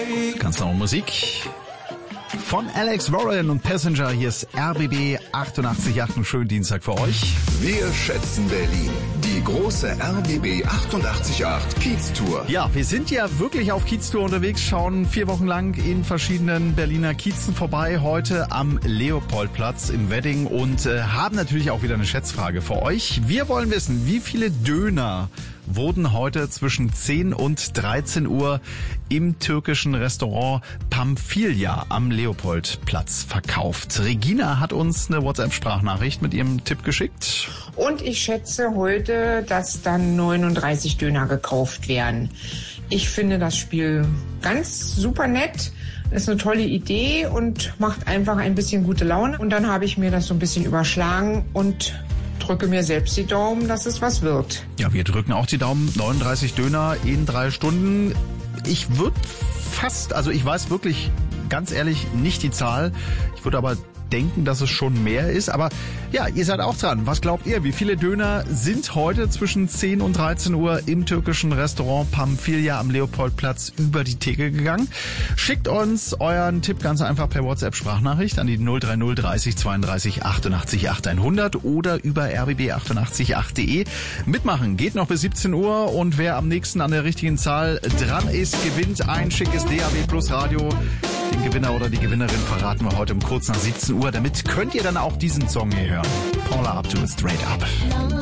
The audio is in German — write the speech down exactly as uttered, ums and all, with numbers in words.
Ganz neue Musik von Alex Warren und Passenger. Hier ist R B B achtundachtzig Komma acht. Einen schönen Dienstag für euch. Wir schätzen Berlin. Die große R B B achtundachtzig Komma acht Kiez-Tour. Ja, wir sind ja wirklich auf Kiez-Tour unterwegs, schauen vier Wochen lang in verschiedenen Berliner Kiezen vorbei. Heute am Leopoldplatz im Wedding und äh, haben natürlich auch wieder eine Schätzfrage für euch. Wir wollen wissen, wie viele Döner wurden heute zwischen zehn und dreizehn Uhr im türkischen Restaurant Pamphilia am Leopoldplatz verkauft. Regina hat uns eine WhatsApp-Sprachnachricht mit ihrem Tipp geschickt. Und ich schätze heute, dass dann neununddreißig Döner gekauft werden. Ich finde das Spiel ganz super nett. Ist eine tolle Idee und macht einfach ein bisschen gute Laune. Und dann habe ich mir das so ein bisschen überschlagen und drücke mir selbst die Daumen, dass es was wird. Ja, wir drücken auch die Daumen. neununddreißig Döner in drei Stunden. Ich würde fast, also ich weiß wirklich ganz ehrlich nicht die Zahl. Ich würde aber denken, dass es schon mehr ist. Aber ja, ihr seid auch dran. Was glaubt ihr? Wie viele Döner sind heute zwischen zehn und dreizehn Uhr im türkischen Restaurant Pamphilia am Leopoldplatz über die Theke gegangen? Schickt uns euren Tipp ganz einfach per WhatsApp-Sprachnachricht an die null drei null dreißig zweiunddreißig achtundachtzig achthundert oder über r b b achtundachtzig Komma acht punkt de. Mitmachen geht noch bis siebzehn Uhr und wer am nächsten an der richtigen Zahl dran ist, gewinnt ein schickes D A B Plus Radio. Den Gewinner oder die Gewinnerin verraten wir heute um kurz nach siebzehn Uhr. Damit könnt ihr dann auch diesen Song hier hören. Paula Abdul, Straight Up.